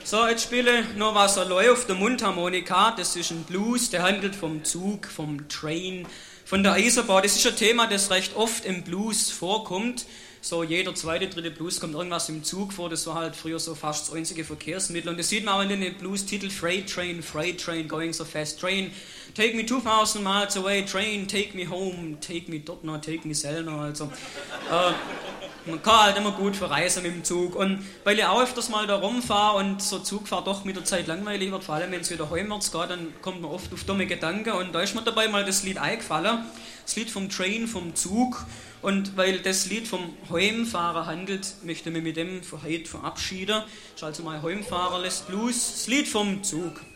So, jetzt spiele noch was auf der Mundharmonika. Das ist ein Blues, der handelt vom Zug, vom Train, von der Eisenbahn. Das ist ein Thema, das recht oft im Blues vorkommt. So jeder zweite, dritte Blues kommt irgendwas im Zug vor. Das war halt früher so fast das einzige Verkehrsmittel. Und das sieht man auch in den Blues-Titel: Freight Train, going so fast, train. Take me 2000 miles away, train, take me home, take me dort noch, take me selber. Also, man kann halt immer gut verreisen mit dem Zug. Und weil ich auch öfters mal da rumfahre und so Zugfahrt doch mit der Zeit langweilig wird, vor allem wenn es wieder heimwärts geht, dann kommt man oft auf dumme Gedanken. Und da ist mir dabei mal das Lied eingefallen. Das Lied vom Train, vom Zug. Und weil das Lied vom Heimfahrer handelt, möchte ich mich mit dem für heute verabschieden. Das ist also mein Heimfahrer lässt Blues, das Lied vom Zug.